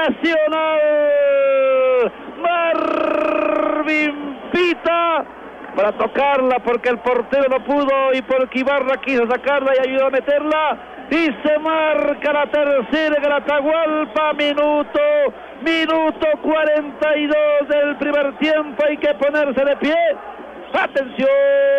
Nacional. Marvin Pita para tocarla porque el portero no pudo y porque Ibarra quiso sacarla y ayudó a meterla. Y se marca la tercera en Atahualpa, minuto 42 del primer tiempo. Hay que ponerse de pie. ¡Atención!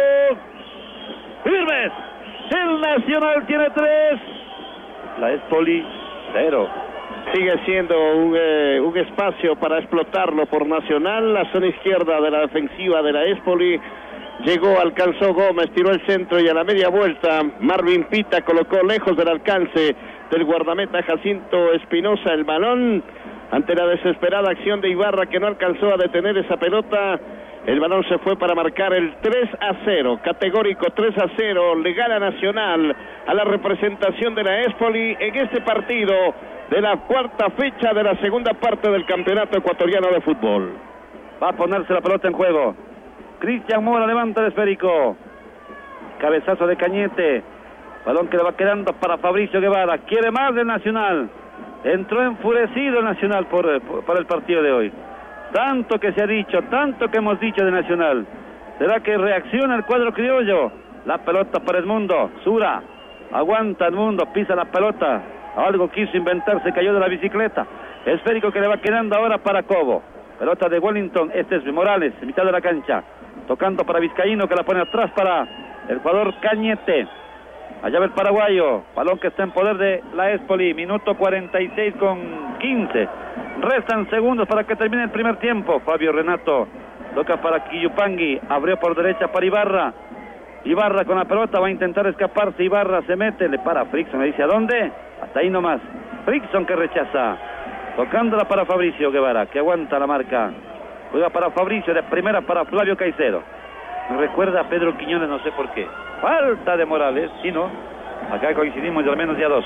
¡Firmes! El Nacional tiene 3. La Espoli 0. Sigue siendo un espacio para explotarlo por Nacional. La zona izquierda de la defensiva de la Espoli. Llegó, alcanzó Gómez, tiró el centro y a la media vuelta Marvin Pita colocó lejos del alcance del guardameta Jacinto Espinosa el balón. Ante la desesperada acción de Ibarra, que no alcanzó a detener esa pelota, el balón se fue para marcar el 3-0, categórico 3-0. Le gana Nacional a la representación de la Espoli en este partido de la cuarta fecha de la segunda parte del campeonato ecuatoriano de fútbol. Va a ponerse la pelota en juego. Cristian Mora levanta el esférico. Cabezazo de Cañete. Balón que le va quedando para Fabricio Guevara. Quiere más del Nacional. Entró enfurecido el Nacional por el partido de hoy. Tanto que se ha dicho, tanto que hemos dicho de Nacional. ¿Será que reacciona el cuadro criollo? La pelota para Edmundo. Sura. Aguanta Edmundo, pisa la pelota. Algo quiso inventar, se cayó de la bicicleta. Esférico que le va quedando ahora para Cobo. Pelota de Wellington, este es Morales, en mitad de la cancha. Tocando para Vizcaíno, que la pone atrás para el jugador Cañete. Allá va el paraguayo. Balón que está en poder de la Espoli. Minuto 46 con 15. Restan segundos para que termine el primer tiempo. Fabio Renato toca para Quillupangui. Abrió por derecha para Ibarra. Ibarra con la pelota, va a intentar escaparse. Ibarra se mete, le para Frickson, le dice ¿a dónde? Hasta ahí nomás. Frickson que rechaza. Tocándola para Fabricio Guevara, que aguanta la marca. Juega para Fabricio, de primera para Flavio Caicedo. Me recuerda a Pedro Quiñones, no sé por qué. Falta de Morales, sí, ¿no? Acá coincidimos de al menos ya 2.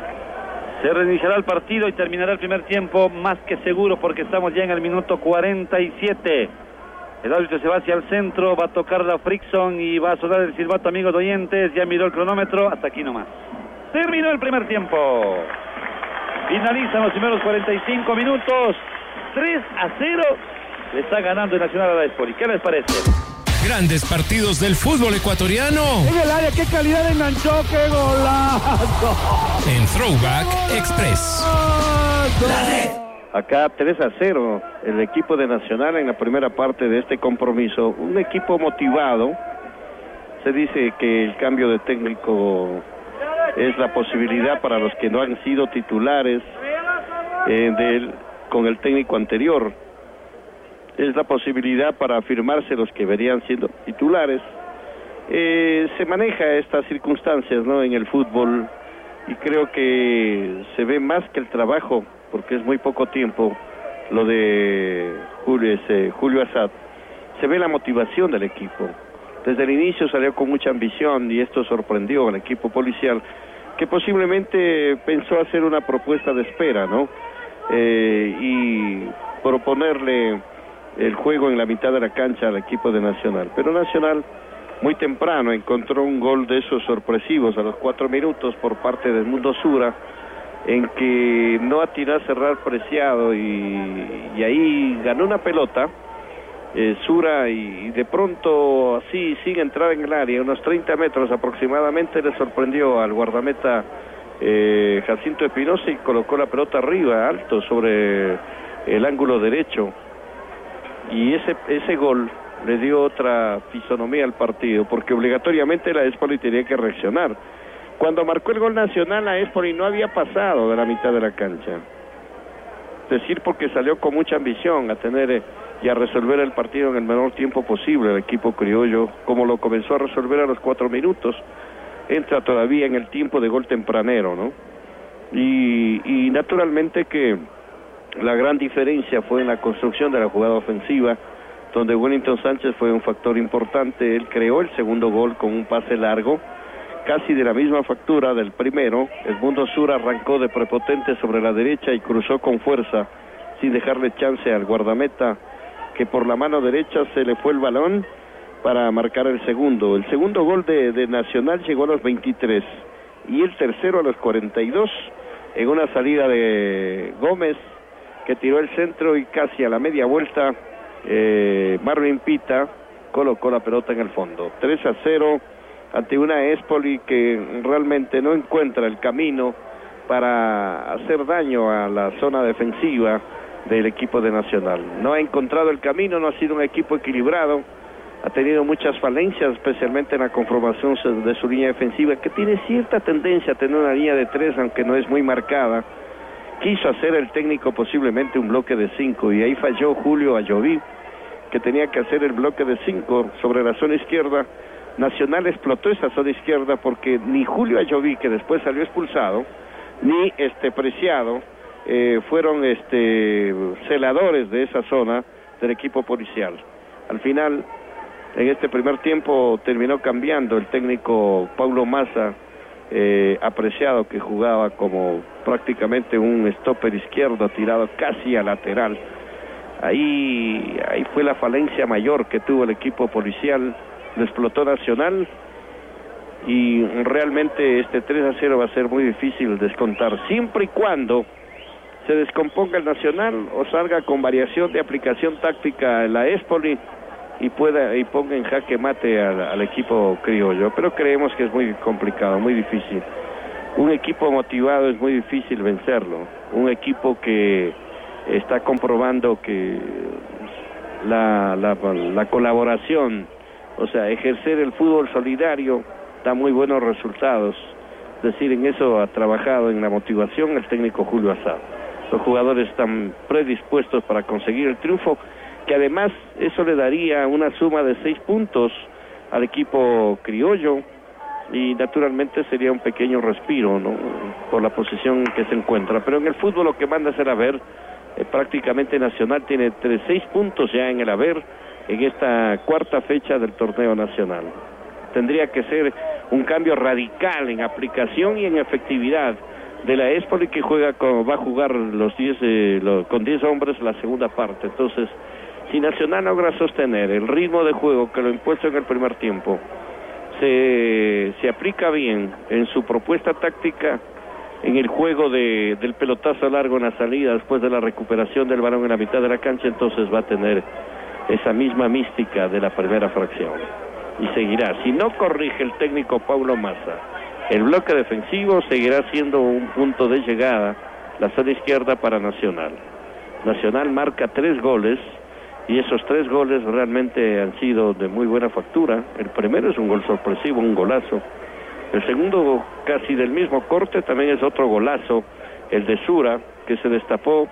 Se reiniciará el partido y terminará el primer tiempo más que seguro porque estamos ya en el minuto 47. El árbitro se va hacia el centro, va a tocar la Frickson y va a sonar el silbato, amigos oyentes. Ya miró el cronómetro, hasta aquí nomás. Terminó el primer tiempo. Finalizan los primeros 45 minutos. 3-0. Le está ganando el Nacional a la Espoli. ¿Qué les parece? Grandes partidos del fútbol ecuatoriano. En el área, qué calidad de enganchó, qué golazo. En Throwback Express. Acá 3-0 el equipo de Nacional en la primera parte de este compromiso. Un equipo motivado. Se dice que el cambio de técnico es la posibilidad para los que no han sido titulares con el técnico anterior. Es la posibilidad para afirmarse los que verían siendo titulares. Se maneja estas circunstancias, ¿no?, en el fútbol, y creo que se ve más que el trabajo, porque es muy poco tiempo lo de Julio Asad. Se ve la motivación del equipo. Desde el inicio salió con mucha ambición y esto sorprendió al equipo policial, que posiblemente pensó hacer una propuesta de espera, ¿no? Y proponerle el juego en la mitad de la cancha al equipo de Nacional. Pero Nacional muy temprano encontró un gol de esos sorpresivos a los 4 minutos por parte de Edmundo Sura, en que no atinó a cerrar Preciado y ahí ganó una pelota Sura y de pronto así sin entrar en el área, unos 30 metros aproximadamente, le sorprendió al guardameta Jacinto Espinosa y colocó la pelota arriba, alto sobre el ángulo derecho, y ese gol le dio otra fisonomía al partido, porque obligatoriamente la Espoli tenía que reaccionar. Cuando marcó el gol Nacional, la Espoli no había pasado de la mitad de la cancha. Es decir, porque salió con mucha ambición a tener y a resolver el partido en el menor tiempo posible el equipo criollo, como lo comenzó a resolver a los 4 minutos. Entra todavía en el tiempo de gol tempranero, ¿no? Y naturalmente que la gran diferencia fue en la construcción de la jugada ofensiva, donde Wellington Sánchez fue un factor importante. Él creó el segundo gol con un pase largo, casi de la misma factura del primero. Edmundo Sura arrancó de prepotente sobre la derecha y cruzó con fuerza, sin dejarle chance al guardameta, que por la mano derecha se le fue el balón para marcar el segundo. El segundo gol de Nacional llegó a los 23 y el tercero a los 42, en una salida de Gómez que tiró el centro y casi a la media vuelta Marvin Pita colocó la pelota en el fondo. 3-0 ante una Espoli que realmente no encuentra el camino para hacer daño a la zona defensiva del equipo de Nacional. No ha encontrado el camino, no ha sido un equipo equilibrado, ha tenido muchas falencias, especialmente en la conformación de su línea defensiva, que tiene cierta tendencia a tener una línea de 3, aunque no es muy marcada. Quiso hacer el técnico posiblemente un bloque de 5 y ahí falló Julio Ayoví, que tenía que hacer el bloque de 5 sobre la zona izquierda. Nacional explotó esa zona izquierda porque ni Julio Ayoví, que después salió expulsado, ni Preciado fueron celadores de esa zona del equipo policial. Al final, en este primer tiempo terminó cambiando el técnico Paulo Massa, Apreciado, que jugaba como prácticamente un stopper izquierdo tirado casi a lateral. Ahí fue la falencia mayor que tuvo el equipo policial. Lo explotó Nacional y realmente este 3-0 va a ser muy difícil descontar, siempre y cuando se descomponga el Nacional o salga con variación de aplicación táctica en la Espoli y ponga en jaque mate al equipo criollo. Pero creemos que es muy complicado, muy difícil. Un equipo motivado es muy difícil vencerlo. Un equipo que está comprobando que la colaboración, o sea, ejercer el fútbol solidario, da muy buenos resultados. Es decir, en eso ha trabajado, en la motivación, el técnico Julio Asado. Los jugadores están predispuestos para conseguir el triunfo, que además eso le daría una suma de 6 puntos al equipo criollo, y naturalmente sería un pequeño respiro, ¿no?, por la posición en que se encuentra. Pero en el fútbol lo que manda es el haber. Prácticamente Nacional tiene 6 puntos ya en el haber en esta cuarta fecha del torneo nacional. Tendría que ser un cambio radical en aplicación y en efectividad de la Espoli, que va a jugar con 10 hombres la segunda parte. Entonces, si Nacional logra sostener el ritmo de juego que lo impuesto en el primer tiempo, se aplica bien en su propuesta táctica, en el juego del pelotazo largo en la salida después de la recuperación del balón en la mitad de la cancha, entonces va a tener esa misma mística de la primera fracción y seguirá. Si no corrige el técnico Paulo Massa el bloque defensivo, seguirá siendo un punto de llegada la zona izquierda para Nacional. Nacional marca 3 goles y esos 3 goles realmente han sido de muy buena factura. El primero es un gol sorpresivo, un golazo. El segundo, casi del mismo corte, también es otro golazo, el de Sura, que se destapó.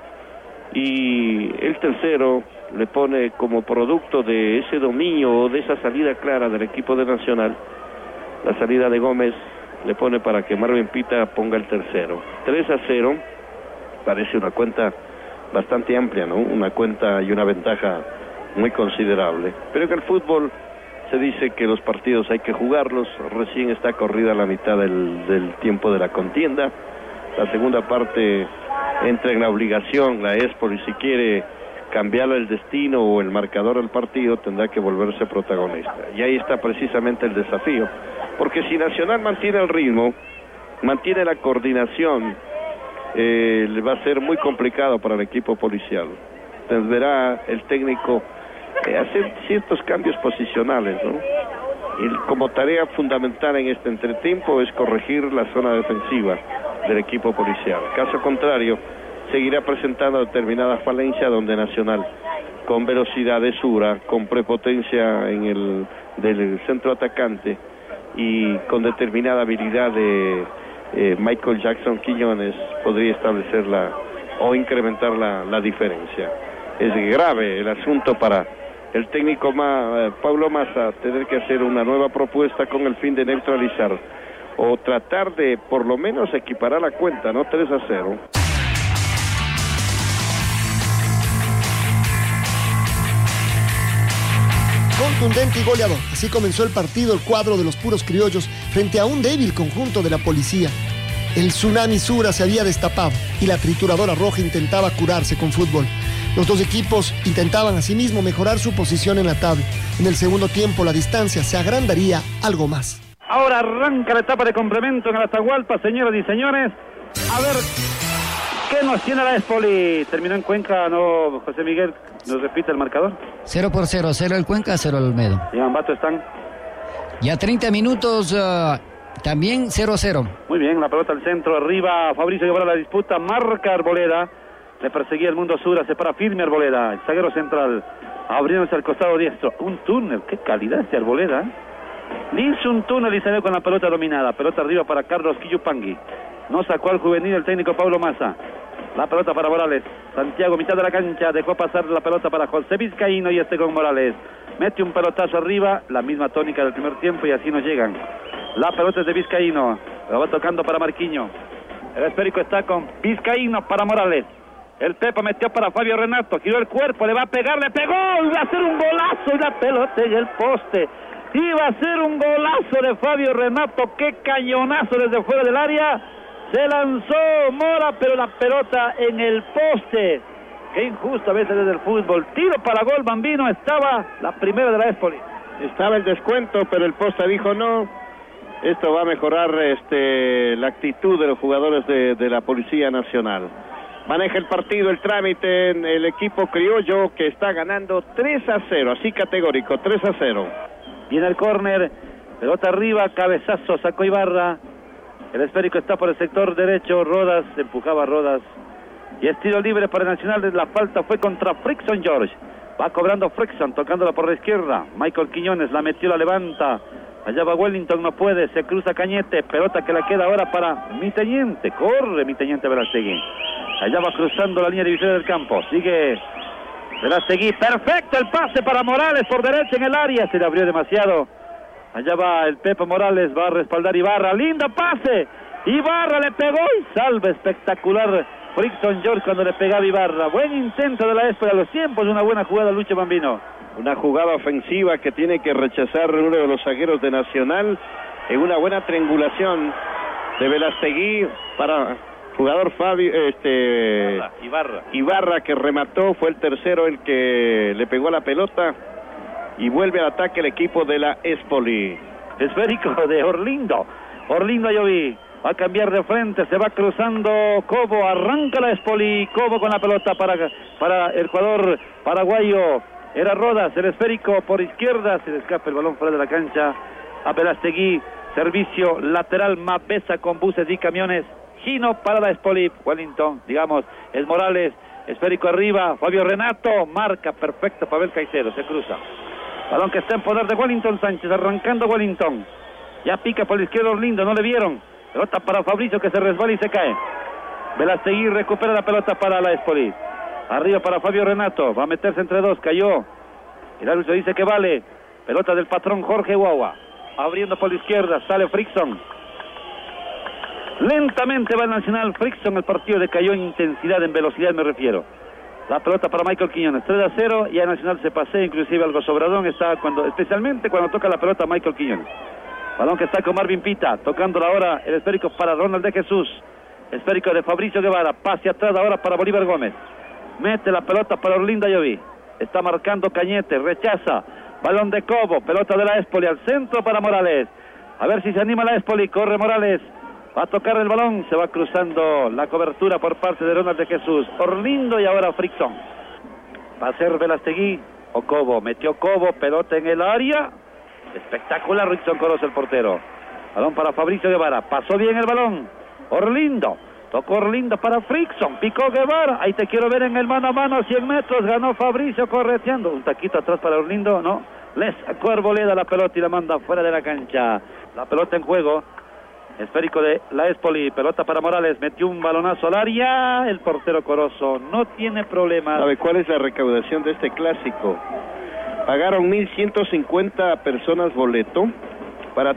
Y el tercero le pone como producto de ese dominio o de esa salida clara del equipo de Nacional, la salida de Gómez, le pone para que Marvin Pita ponga el tercero. 3-0, parece una cuenta bastante amplia, ¿no? Una cuenta y una ventaja muy considerable. Pero que el fútbol se dice que los partidos hay que jugarlos. Recién está corrida la mitad del tiempo de la contienda. La segunda parte entra en la obligación la Espoli, si quiere cambiar el destino o el marcador del partido, tendrá que volverse protagonista. Y ahí está precisamente el desafío, porque si Nacional mantiene el ritmo, mantiene la coordinación, le va a ser muy complicado para el equipo policial. Tendrá el técnico hacer ciertos cambios posicionales, ¿no? Y como tarea fundamental en este entretiempo es corregir la zona defensiva del equipo policial. Caso contrario, seguirá presentando determinadas falencias donde Nacional, con velocidad de Sura, con prepotencia del centro atacante y con determinada habilidad de Michael Jackson Quiñones, podría establecerla o incrementar la diferencia. Es grave el asunto para el técnico Paulo Massa tener que hacer una nueva propuesta con el fin de neutralizar o tratar de por lo menos equiparar la cuenta, ¿no? 3-0. Contundente y goleador. Así comenzó el partido, el cuadro de los puros criollos frente a un débil conjunto de la policía. El tsunami Sura se había destapado y la trituradora roja intentaba curarse con fútbol. Los dos equipos intentaban asimismo mejorar su posición en la tabla. En el segundo tiempo la distancia se agrandaría algo más. Ahora arranca la etapa de complemento en el Atahualpa, señoras y señores. A ver, ¿Qué nos tiene la Espoli? Terminó en Cuenca, ¿no, José Miguel? ¿Nos repite el marcador? 0-0, 0 el Cuenca, 0 el Olmedo. ¿Y Ambato están? Ya 30 minutos, también 0-0. Muy bien, la pelota al centro, arriba, Fabricio Guevara la disputa, marca Arboleda. Le perseguía el Mundo Sura, se para firme Arboleda, el zaguero central, abriéndose al costado diestro. Un túnel, qué calidad este Arboleda. Le hizo un túnel y salió con la pelota dominada. Pelota arriba para Carlos Quillupangui. No sacó al juvenil el técnico Pablo Massa. La pelota para Morales. Santiago, mitad de la cancha, dejó pasar la pelota para José Vizcaíno y con Morales. Mete un pelotazo arriba, la misma tónica del primer tiempo y así nos llegan. La pelota es de Vizcaíno, la va tocando para Marquinhos. El esférico está con Vizcaíno para Morales. El Pepa metió para Fabio Renato, giró el cuerpo, le va a pegar, le pegó, iba a hacer un golazo y la pelota en el poste. Iba a ser un golazo de Fabio Renato, qué cañonazo desde fuera del área. Se lanzó Mora, pero la pelota en el poste. Qué injusto a veces desde el fútbol. Tiro para gol, Bambino, estaba la primera de la Espoli. Estaba el descuento, pero el poste dijo no. Esto va a mejorar la actitud de los jugadores de la Policía Nacional. Maneja el partido, el trámite en el equipo criollo que está ganando 3-0, así categórico, 3-0. Viene el córner, pelota arriba, cabezazo, sacó Ibarra. El esférico está por el sector derecho, Rodas, empujaba a Rodas. Y es tiro libre para el Nacional, la falta fue contra Frickson George. Va cobrando Frickson, tocándola por la izquierda. Michael Quiñones la metió, la levanta. Allá va Wellington, no puede, se cruza Cañete, pelota que la queda ahora para mi teniente. Corre mi teniente Verástegui. Allá va cruzando la línea divisoria del campo. Sigue Verástegui, perfecto el pase para Morales por derecha en el área. Se le abrió demasiado. Allá va el Pepe Morales, va a respaldar Ibarra. Lindo pase. Ibarra le pegó y salva espectacular Frickson George cuando le pegaba Ibarra. Buen intento de la Espoli a los tiempos, una buena jugada, Lucho Bambino. Una jugada ofensiva que tiene que rechazar uno de los zagueros de Nacional en una buena triangulación de Verástegui para jugador Fabio Ibarra que remató, fue el tercero el que le pegó a la pelota y vuelve al ataque el equipo de la Espoli. Esférico de Orlindo Ayoví, va a cambiar de frente, se va cruzando Cobo, arranca la Espoli, Cobo con la pelota para el jugador paraguayo. Era Rodas, el esférico por izquierda, se le escapa el balón fuera de la cancha a Verástegui, servicio lateral, Mapesa con buses y camiones, Gino para la Espoli, Wellington, digamos, el Morales, esférico arriba, Fabio Renato, marca perfecto, Pavel Caicedo, se cruza. Balón que está en poder de Wellington Sánchez, arrancando Wellington, ya pica por la izquierda Orlindo, no le vieron, pelota para Fabricio que se resbala y se cae. Verástegui recupera la pelota para la Espoli. Arriba para Fabio Renato, va a meterse entre dos, cayó. El árbitro dice que vale. Pelota del patrón Jorge Guagua. Abriendo por la izquierda, sale Frickson. Lentamente va el Nacional. Frickson, el partido decayó en intensidad, en velocidad me refiero. La pelota para Michael Quiñones, 3-0, ya el Nacional se pasea, inclusive algo sobradón está especialmente cuando toca la pelota Michael Quiñones. Balón que está con Marvin Pita, tocándola ahora el esférico para Ronald de Jesús. Esférico de Fabricio Guevara, pase atrás ahora para Bolívar Gómez. Mete la pelota para Orlindo Ayoví. Está marcando Cañete, rechaza. Balón de Cobo, pelota de la Espoli al centro para Morales. A ver si se anima la Espoli, corre Morales. Va a tocar el balón, se va cruzando la cobertura por parte de Ronald de Jesús. Orlindo y ahora Frickson. Va a ser Verástegui o Cobo. Metió Cobo, pelota en el área. Espectacular Frickson Corozo, el portero. Balón para Fabricio Guevara. Pasó bien el balón. Orlindo. Tocó Orlindo para Frickson, picó Guevara, ahí te quiero ver en el mano a mano, 100 metros, ganó Fabricio correteando, un taquito atrás para Orlindo, no, le sacó Arboleda la pelota y la manda fuera de la cancha, la pelota en juego, esférico de la Espoli, pelota para Morales, metió un balonazo al área, el portero Corozo no tiene problemas. ¿Sabe cuál es la recaudación de este clásico? Pagaron 1.150 personas boleto para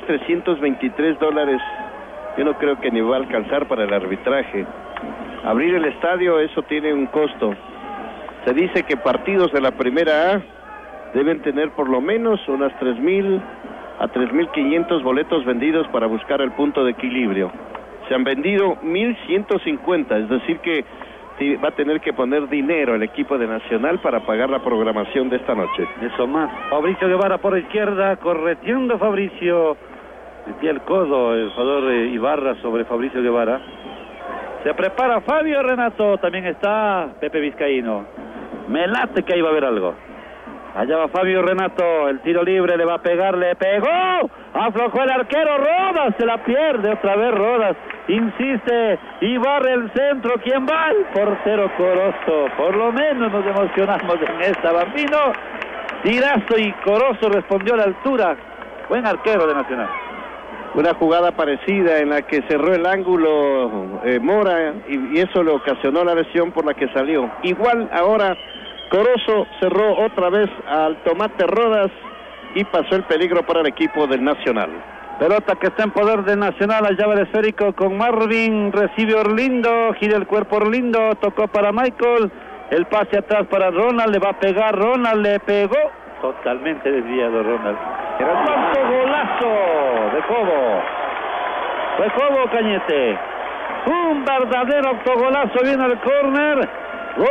$3.323. Yo no creo que ni va a alcanzar para el arbitraje. Abrir el estadio, eso tiene un costo. Se dice que partidos de la primera A deben tener por lo menos unas 3.000 a 3.500 boletos vendidos para buscar el punto de equilibrio. Se han vendido 1.150, es decir que va a tener que poner dinero el equipo de Nacional para pagar la programación de esta noche. Eso más. Fabricio Guevara por la izquierda, correteando Fabricio. Metía el codo el jugador Ibarra sobre Fabricio Guevara. Se prepara Fabio Renato, también está Pepe Vizcaíno. Me late que ahí va a haber algo. Allá va Fabio Renato, el tiro libre, le va a pegar, le pegó, aflojó el arquero, Rodas, se la pierde otra vez Rodas, insiste y barre el centro, ¿quién va? El portero Corozo. Por lo menos nos emocionamos en esta, Bambino. Tirazo y Corozo respondió a la altura. Buen arquero de Nacional. Una jugada parecida en la que cerró el ángulo Mora y eso le ocasionó la lesión por la que salió. Igual ahora Corozo cerró otra vez al Tomate Rodas y pasó el peligro para el equipo del Nacional. Pelota que está en poder del Nacional, allá va el esférico con Marvin, recibe Orlindo, gira el cuerpo Orlindo, tocó para Michael, el pase atrás para Ronald, le va a pegar Ronald, le pegó, totalmente desviado Ronald. Era un cuarto golazo de Cobo. Fue Cobo, Cañete. Un verdadero autogolazo, viene el córner. ¡Gol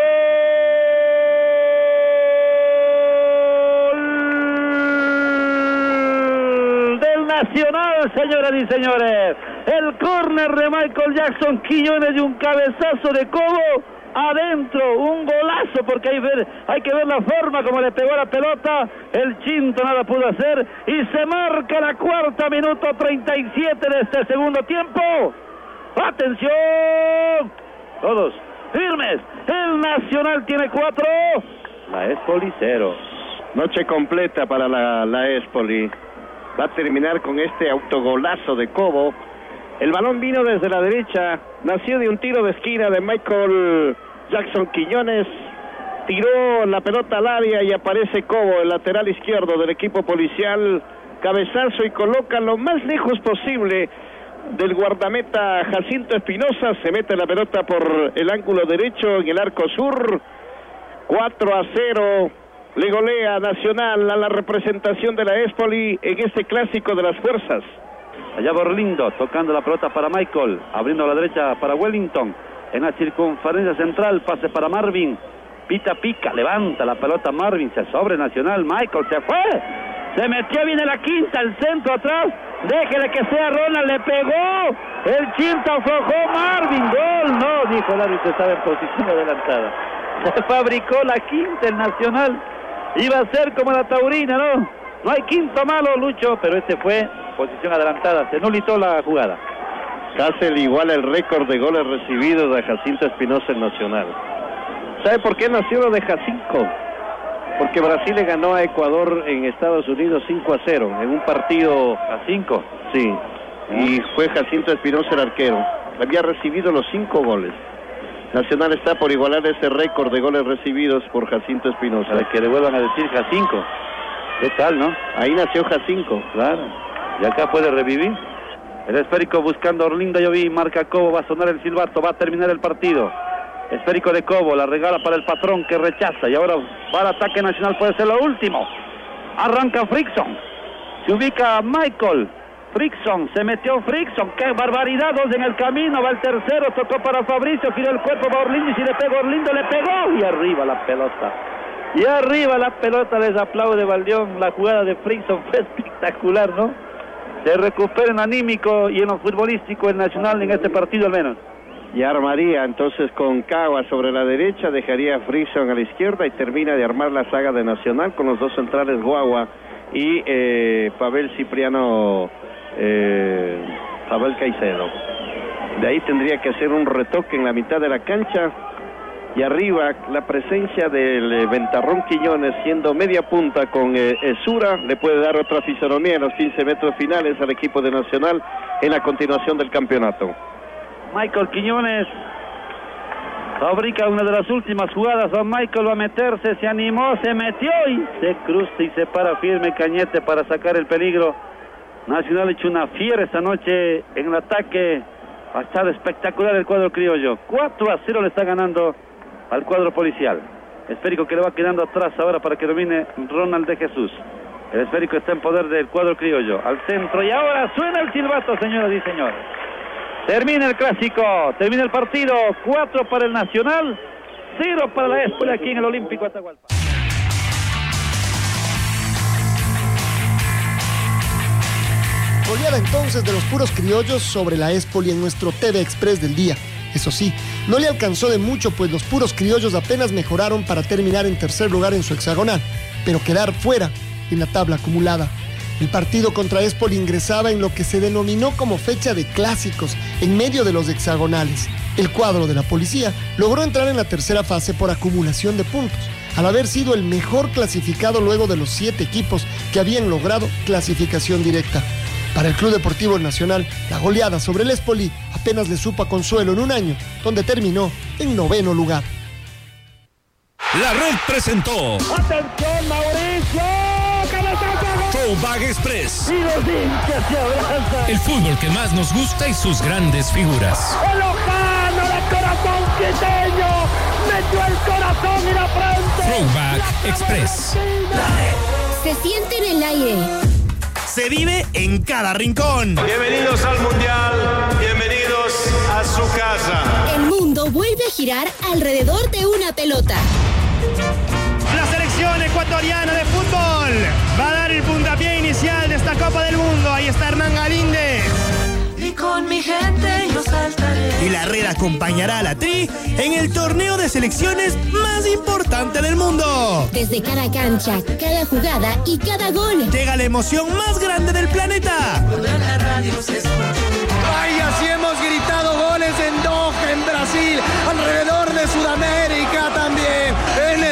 del Nacional, señoras y señores! El córner de Michael Jackson Quiñones y un cabezazo de Cobo. Adentro, un golazo, porque hay que ver la forma como le pegó la pelota. El Chinto nada pudo hacer y se marca la cuarta, minuto 37 de este segundo tiempo. ¡Atención! Todos firmes. El Nacional tiene 4, la Espoli 0. Noche completa para la Espoli. Va a terminar con este autogolazo de Cobo. El balón vino desde la derecha, nació de un tiro de esquina de Michael Jackson Quiñones, tiró la pelota al área y aparece Cobo, el lateral izquierdo del equipo policial, cabezazo y coloca lo más lejos posible del guardameta Jacinto Espinosa, se mete la pelota por el ángulo derecho en el arco sur. 4-0, le golea Nacional a la representación de la Espoli en este clásico de las fuerzas. Allá Orlindo, tocando la pelota para Michael, abriendo a la derecha para Wellington, en la circunferencia central, pase para Marvin, Pita pica, levanta la pelota Marvin, se sobre Nacional, Michael se fue, se metió, viene la quinta, el centro atrás, déjele que sea Ronald, le pegó, el Chinto aflojó, Marvin, gol, no, dijo el árbitro, estaba en posición adelantada, se fabricó la quinta el Nacional, iba a ser como la taurina, no hay quinto malo, Lucho, pero este fue posición adelantada, se nulitó la jugada. Cáceres iguala el récord de goles recibidos de Jacinto Espinosa en Nacional. ¿Sabe por qué nació lo de Jacinto? Porque Brasil le ganó a Ecuador en Estados Unidos 5-0 en un partido a 5. Sí, y fue Jacinto Espinosa el arquero. Había recibido los 5 goles. Nacional está por igualar ese récord de goles recibidos por Jacinto Espinosa. Para que le vuelvan a decir Jacinco. ¿Qué tal, no? Ahí nació Jacinco. Claro. Y acá puede revivir. El esférico buscando a Orlindo, yo vi, marca Cobo, va a sonar el silbato, va a terminar el partido. Esférico de Cobo, la regala para el patrón que rechaza y ahora va al ataque Nacional, puede ser lo último. Arranca Frickson, se ubica Michael, Frickson, se metió Frickson, qué barbaridad, 2 en el camino, va el tercero, tocó para Fabricio, giró el cuerpo para Orlindo y si le pegó Orlindo, le pegó y arriba la pelota. Y arriba la pelota, les aplaude Valdión, la jugada de Frickson fue espectacular, ¿no? Se recupera en anímico y en lo futbolístico el Nacional en este partido al menos. Y armaría entonces con Cagua sobre la derecha, dejaría a Frickson a la izquierda y termina de armar la saga de Nacional con los dos centrales Guagua y Pavel Cipriano, Pavel Caicedo. De ahí tendría que hacer un retoque en la mitad de la cancha y arriba la presencia del Ventarrón Quiñones siendo media punta con Esura le puede dar otra fisonomía en los 15 metros finales al equipo de Nacional en la continuación del campeonato. Michael Quiñones fabrica una de las últimas jugadas, Don Michael va a meterse, se animó, se metió y se cruza y se para firme Cañete para sacar el peligro. Nacional ha hecho una fiera esta noche en el ataque, ha estado espectacular el cuadro criollo. 4-0 le está ganando al cuadro policial. Esférico que le va quedando atrás ahora para que domine Ronald de Jesús. El esférico está en poder del cuadro criollo. Al centro y ahora suena el silbato, señoras y señores. Termina el clásico, termina el partido. 4 para el Nacional, 0 para la Espoli aquí en el Olímpico Atahualpa. Goleada entonces de los puros criollos sobre la Espoli en nuestro TV Express del día. Eso sí, no le alcanzó de mucho, pues los puros criollos apenas mejoraron para terminar en tercer lugar en su hexagonal, pero quedar fuera en la tabla acumulada. El partido contra Espoli ingresaba en lo que se denominó como fecha de clásicos, en medio de los hexagonales. El cuadro de la policía logró entrar en la tercera fase por acumulación de puntos, al haber sido el mejor clasificado luego de los 7 equipos que habían logrado clasificación directa. Para el Club Deportivo Nacional, la goleada sobre el Espoli apenas le supo a consuelo en un año, donde terminó en 9º lugar. La Red presentó. ¡Atención, Mauricio! ¡Cabezazo! Throwback Express. Y los hinchas se abrazan. El fútbol que más nos gusta y sus grandes figuras. ¡El Lojano de corazón quiteño! ¡Metió el corazón y la frente! Throwback Express. Se siente en el aire. Se vive en cada rincón. Bienvenidos al Mundial, bienvenidos a su casa. El mundo vuelve a girar alrededor de una pelota. La selección ecuatoriana de fútbol va a dar el puntapié inicial de esta Copa del Mundo. Ahí está Hernán Galíndez. Y con mi gente yo saltaré. Y la Red acompañará a la Tri en el torneo de selecciones más importante del mundo. Desde cada cancha, cada jugada y cada gol. Llega la emoción más grande del planeta.